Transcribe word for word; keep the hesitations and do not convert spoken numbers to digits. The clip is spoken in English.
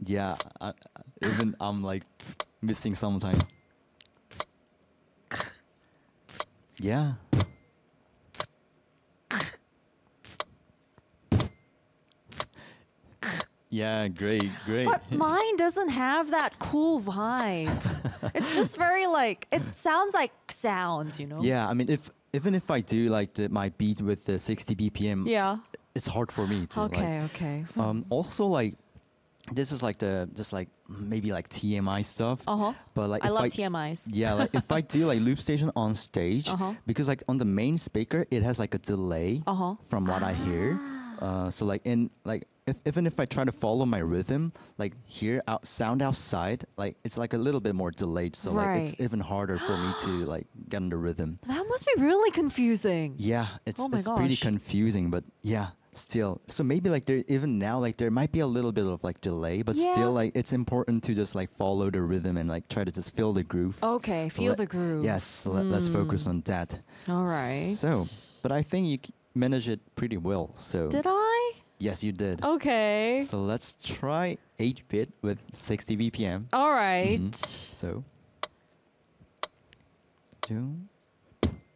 Yeah, I, I- even I'm like missing sometimes. Yeah. Yeah, great, great. But mine doesn't have that cool vibe. It's just very like it sounds like sounds, you know. Yeah, I mean, if even if I do like the, my beat with the sixty B P M, Yeah. it's hard for me to Okay. like. Okay. Um, also, like this is like the just like maybe like T M I stuff. Uh huh. But like I if love I, T M Is. Yeah, like if I do like loop station on stage, Uh-huh. because like on the main speaker it has like a delay Uh-huh. from what I hear. Uh, so like in like if even if I try to follow my rhythm, like here out sound outside, like it's like a little bit more delayed. So like it's Right. even harder for me to like get in the rhythm. That must be really confusing. Yeah, it's Oh my it's pretty gosh. confusing, but yeah, still. So maybe like there even now like there might be a little bit of like delay, but Yeah. still like it's important to just like follow the rhythm and like try to just feel the groove. Okay. So Feel let- the groove. Yes, so let, let's focus Mm. on that. All right. So, but I think you c- managed it pretty well. So Did I? yes, you did. Okay. So let's try eight bit with sixty B P M. All right. Mhm. So, two.